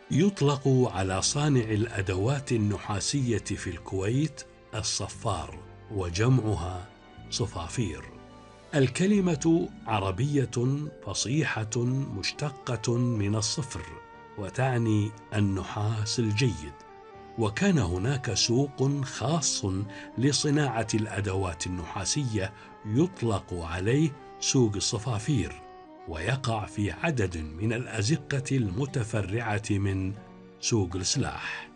يطلق على صانع الأدوات النحاسية في الكويت الصفار، وجمعها صفافير. الكلمة عربية فصيحة مشتقة من الصفر، وتعني النحاس الجيد. وكان هناك سوق خاص لصناعة الأدوات النحاسية يطلق عليه سوق الصفافير، ويقع في عدد من الأزقة المتفرعة من سوق السلاح.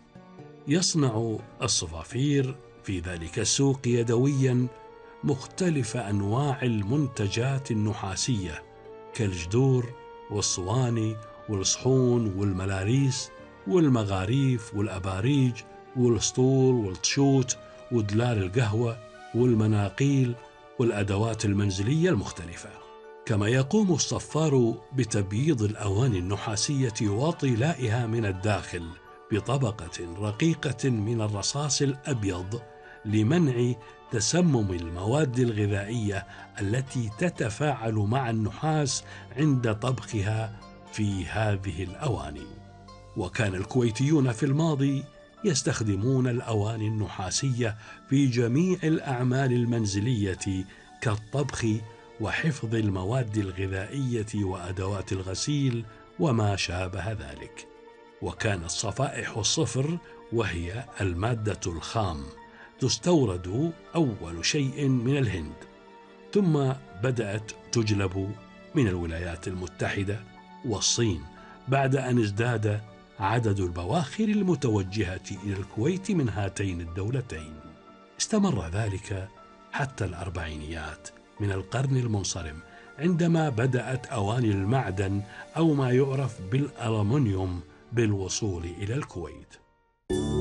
يصنع الصفافير في ذلك السوق يدويا مختلف أنواع المنتجات النحاسية كالجدور والصواني والصحون والملاريس والمغاريف والأباريج والسطور والطشوت ودلال القهوة والمناقيل والأدوات المنزلية المختلفة. كما يقوم الصفار بتبييض الأواني النحاسية وطلائها من الداخل بطبقة رقيقة من الرصاص الأبيض لمنع تسمم المواد الغذائية التي تتفاعل مع النحاس عند طبخها في هذه الأواني. وكان الكويتيون في الماضي يستخدمون الأواني النحاسية في جميع الأعمال المنزلية كالطبخ وحفظ المواد الغذائية وأدوات الغسيل وما شابه ذلك. وكانت صفائح الصفر، وهي المادة الخام، تستورد أول شيء من الهند، ثم بدأت تجلب من الولايات المتحدة والصين بعد أن ازداد عدد البواخر المتوجهة إلى الكويت من هاتين الدولتين. استمر ذلك حتى الأربعينيات من القرن المنصرم، عندما بدأت أواني المعدن أو ما يعرف بالألمنيوم بالوصول إلى الكويت.